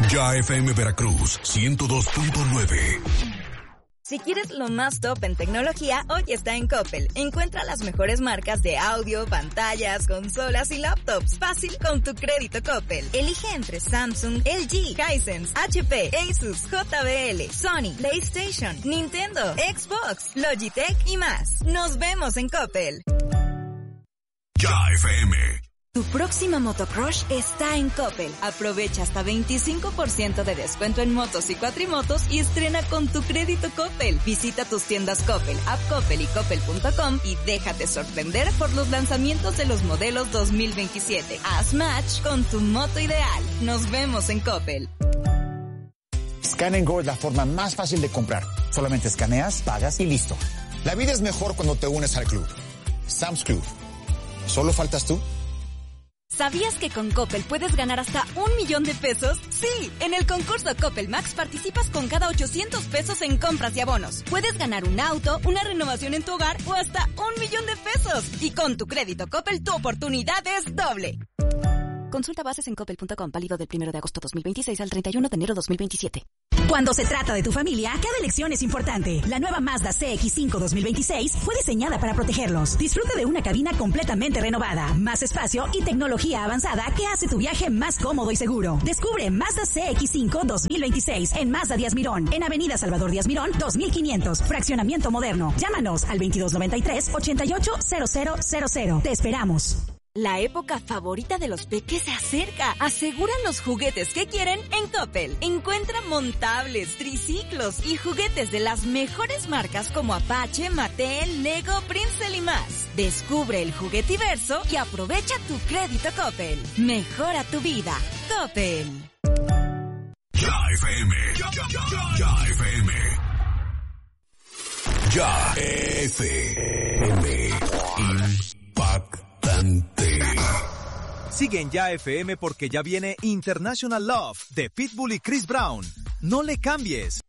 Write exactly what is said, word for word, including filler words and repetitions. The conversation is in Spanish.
Ya F M Veracruz, ciento dos punto nueve. Si quieres lo más top en tecnología, hoy está en Coppel. Encuentra las mejores marcas de audio, pantallas, consolas y laptops. Fácil con tu crédito Coppel. Elige entre Samsung, L G, Hisense, H P, Asus, J B L, Sony, PlayStation, Nintendo, Xbox, Logitech y más. Nos vemos en Coppel. Ya F M. Tu próxima motocrush está en Coppel. Aprovecha hasta veinticinco por ciento de descuento en motos y cuatrimotos y estrena con tu crédito Coppel. Visita tus tiendas Coppel, App Coppel y Coppel punto com y déjate sorprender por los lanzamientos de los modelos dos mil veintisiete. Haz match con tu moto ideal. Nos vemos en Coppel. Scan and Go es la forma más fácil de comprar. Solamente escaneas, pagas y listo. La vida es mejor cuando te unes al club. Sam's Club. ¿Solo faltas tú? ¿Sabías que con Coppel puedes ganar hasta un millón de pesos? Sí, en el concurso Coppel Max participas con cada ochocientos pesos en compras y abonos. Puedes ganar un auto, una renovación en tu hogar o hasta un millón de pesos. Y con tu crédito Coppel tu oportunidad es doble. Consulta bases en coppel punto com, válido del primero de agosto dos mil veintiséis al treinta y uno de enero dos mil veintisiete. Cuando se trata de tu familia, cada elección es importante. La nueva Mazda C X cinco dos mil veintiséis fue diseñada para protegerlos. Disfruta de una cabina completamente renovada, más espacio y tecnología avanzada que hace tu viaje más cómodo y seguro. Descubre Mazda C X cinco dos mil veintiséis en Mazda Díaz Mirón, en Avenida Salvador Díaz Mirón, dos mil quinientos, fraccionamiento moderno. Llámanos al veintidós noventa y tres, ochenta y ocho, cero cero cero cero. Te esperamos. La época favorita de los peques se acerca. Aseguran los juguetes que quieren en Coppel. Encuentra montables, triciclos y juguetes de las mejores marcas como Apache, Mattel, Lego, Princeton y más. Descubre el juguetiverso y aprovecha tu crédito Coppel. Mejora tu vida. Coppel. Ya F M. Ya, ya, ya, ya F M. Ya F M. Impactante. Sigue en Ya F M porque ya viene International Love de Pitbull y Chris Brown. No le cambies.